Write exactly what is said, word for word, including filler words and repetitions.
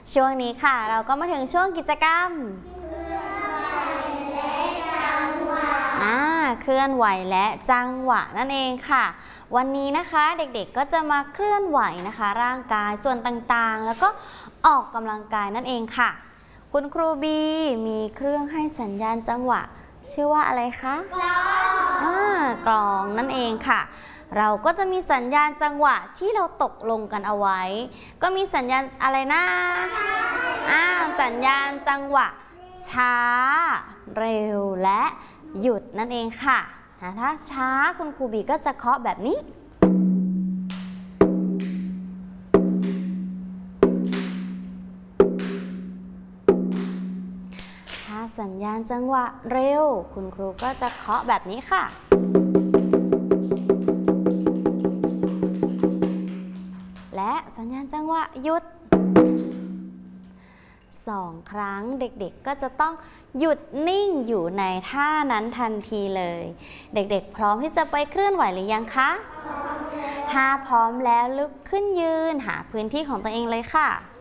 ช่วงนี้ค่ะเราก็มาถึงช่วงกิจกรรมอ่าเคลื่อนไหวและจังหวะนั่นเองค่ะวันนี้นะคะเด็กๆก็จะมาเคลื่อนไหวนะคะร่างกายส่วนต่างๆแล้วก็ออกกำลังกายนั่นเองค่ะคุณครูบีมีเครื่องให้สัญญาณจังหวะชื่อว่าอะไรคะกลองอ่ากลองนั่นเองค่ะเราก็จะมีสัญญาณจังหวะที่เราตกลงกันเอาไว้ก็มีสัญญาณอะไรนะอ่าสัญญาณจังหวะช้าเร็วและหยุดนั่นเองค่ะถ้าช้าคุณครูบีก็จะเคาะแบบนี้ถ้าสัญญาณจังหวะเร็วคุณครูก็จะเคาะแบบนี้ค่ะและสัญญาณจังหวะหยุดสองครั้งเด็กๆก็จะต้องหยุดนิ่งอยู่ในท่านั้นทันทีเลยเด็กๆพร้อมที่จะไปเคลื่อนไหวหรือยังคะถ้าพร้อมแล้วลุกขึ้นยืนหาพื้นที่ของตัวเองเลยค่ะ